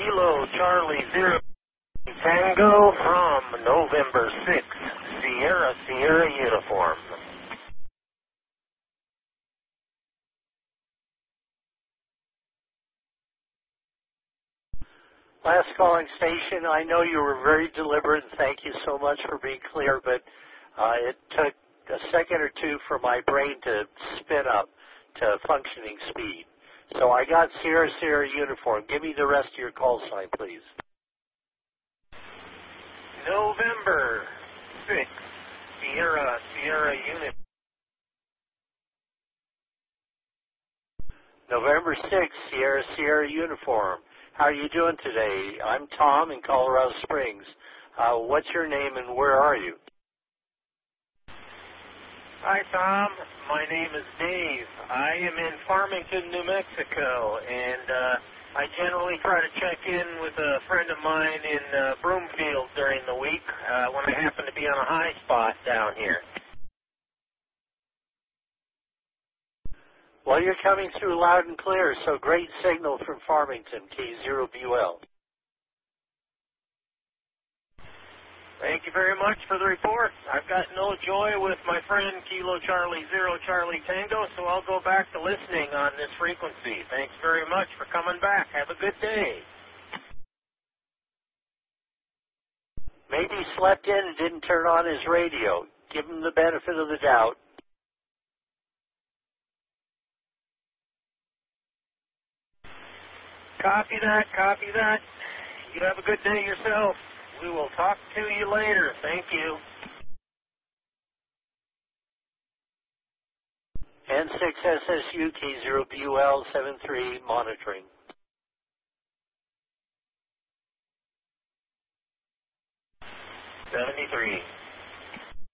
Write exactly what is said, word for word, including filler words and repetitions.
Kilo Charlie Zero Tango from November sixth, Sierra Sierra uniform. Last calling station, I know you were very deliberate, and thank you so much for being clear, but uh, it took a second or two for my brain to spin up to functioning speed. So I got Sierra Sierra uniform. Give me the rest of your call sign, please. November sixth, Sierra Sierra uniform. November sixth, Sierra Sierra uniform. How are you doing today? I'm Tom in Colorado Springs. Uh, what's your name and where are you? Hi, Tom. My name is Dave. I am in Farmington, New Mexico, and uh, I generally try to check in with a friend of mine in uh, Broomfield during the week uh, when I happen to be on a high spot down here. Well, you're coming through loud and clear, so great signal from Farmington, K zero B U L. Thank you very much for the report. I've got no joy with my friend Kilo Charlie Zero Charlie Tango, so I'll go back to listening on this frequency. Thanks very much for coming back. Have a good day. Maybe he slept in and didn't turn on his radio. Give him the benefit of the doubt. Copy that, copy that. You have a good day yourself. We will talk to you later. Thank you. N six S S U K zero B U L seven three monitoring. seventy-three.